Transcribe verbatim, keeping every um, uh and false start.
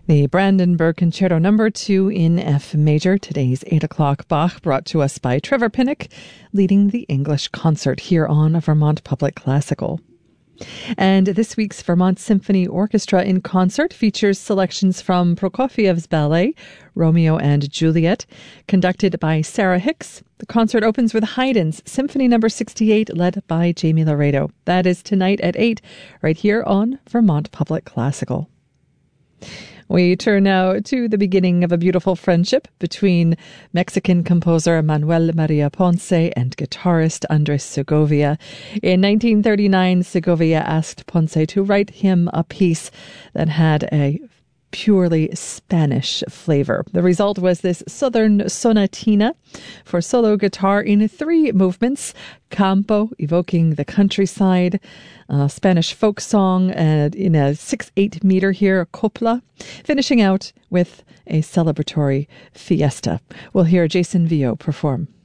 The Brandenburg Concerto Number Two in F Major, today's eight o'clock Bach, brought to us by Trevor Pinnock, leading the English concert here on Vermont Public Classical. And this week's Vermont Symphony Orchestra in Concert features selections from Prokofiev's ballet, Romeo and Juliet, conducted by Sarah Hicks. The concert opens with Haydn's Symphony Number sixty-eight, led by Jamie Laredo. That is tonight at eight, right here on Vermont Public Classical. We turn now to the beginning of a beautiful friendship between Mexican composer Manuel Maria Ponce and guitarist Andres Segovia. In nineteen thirty-nine, Segovia asked Ponce to write him a piece that had a purely Spanish flavor. The result was this Southern sonatina for solo guitar in three movements: Campo, evoking the countryside, a Spanish folk song uh, in a six eight meter here, copla, finishing out with a celebratory fiesta. We'll hear Jason Vio perform.